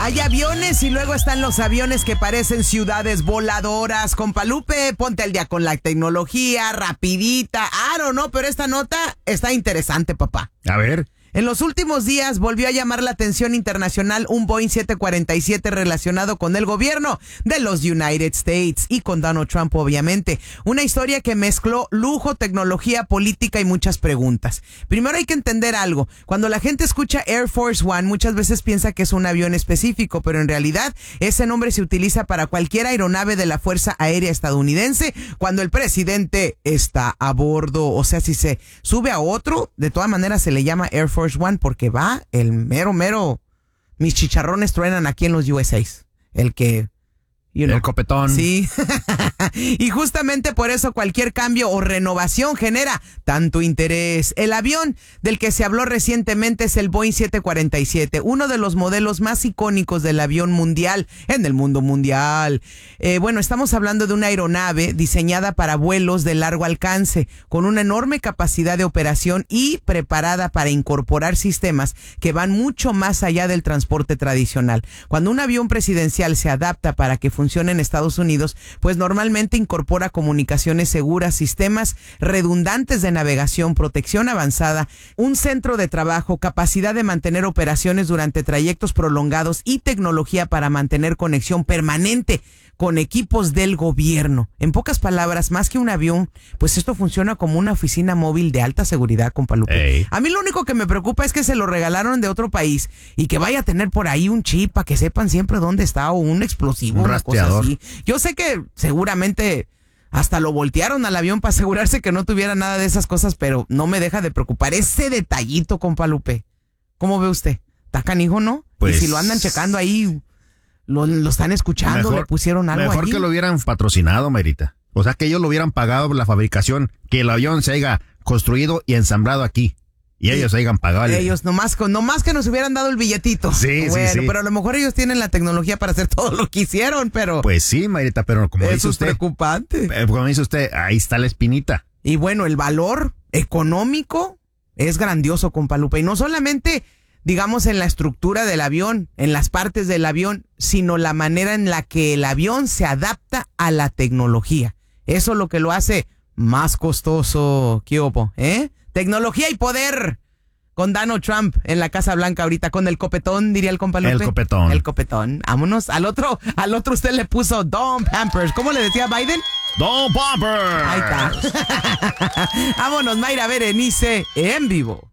Hay aviones y luego están los aviones que parecen ciudades voladoras. Compa Lupe, ponte al día con la tecnología, rapidita. No, pero esta nota está interesante, papá. A ver. En los últimos días volvió a llamar la atención internacional un Boeing 747 relacionado con el gobierno de los United States y con Donald Trump, obviamente. Una historia que mezcló lujo, tecnología, política y muchas preguntas. Primero hay que entender algo. Cuando la gente escucha Air Force One, muchas veces piensa que es un avión específico, pero en realidad ese nombre se utiliza para cualquier aeronave de la Fuerza Aérea estadounidense cuando el presidente está a bordo. O sea, si se sube a otro, de todas maneras se le llama Air Force One porque va el mero. Mis chicharrones truenan aquí en los USAs. El que... El copetón. Sí. Y justamente por eso cualquier cambio o renovación genera tanto interés. El avión del que se habló recientemente es el Boeing 747, uno de los modelos más icónicos del avión mundial en el mundo mundial. Estamos hablando de una aeronave diseñada para vuelos de largo alcance, con una enorme capacidad de operación y preparada para incorporar sistemas que van mucho más allá del transporte tradicional. Cuando un avión presidencial se adapta para que funciona en Estados Unidos, pues normalmente incorpora comunicaciones seguras, sistemas redundantes de navegación, protección avanzada, un centro de trabajo, capacidad de mantener operaciones durante trayectos prolongados y tecnología para mantener conexión permanente con equipos del gobierno. En pocas palabras, más que un avión, pues esto funciona como una oficina móvil de alta seguridad, compa Lupe. Ey. A mí lo único que me preocupa es que se lo regalaron de otro país y que vaya a tener por ahí un chip para que sepan siempre dónde está o un explosivo, Un una cosa rastreador. así. Yo sé que seguramente hasta lo voltearon al avión para asegurarse que no tuviera nada de esas cosas, pero no me deja de preocupar ese detallito, compa Lupe. ¿Cómo ve usted? ¿Está canijo, no? Pues... Y si lo andan checando ahí... Lo están escuchando, le pusieron algo Mejor allí. que lo hubieran patrocinado, Mayrita. O sea, que ellos lo hubieran pagado la fabricación, que el avión se haya construido y ensamblado aquí. Y ellos hayan pagado. Ellos nomás que nos hubieran dado el billetito. Sí, bueno, sí. Pero a lo mejor ellos tienen la tecnología para hacer todo lo que hicieron, pero... Pues sí, Mayrita, pero como dice eso es usted... preocupante. Como dice usted, ahí está la espinita. Y bueno, el valor económico es grandioso, compa Lupe. Y no solamente... digamos en la estructura del avión, en las partes del avión, sino la manera en la que el avión se adapta a la tecnología. Eso es lo que lo hace más costoso. ¿Qué opo? Tecnología y poder. Con Donald Trump en la Casa Blanca ahorita, con el copetón, diría el compa Lupe. El copetón. El copetón. Vámonos. Al otro usted le puso Don Pampers. ¿Cómo le decía Biden? Don Pampers. Ahí está. Vámonos, Mayra Berenice, en vivo.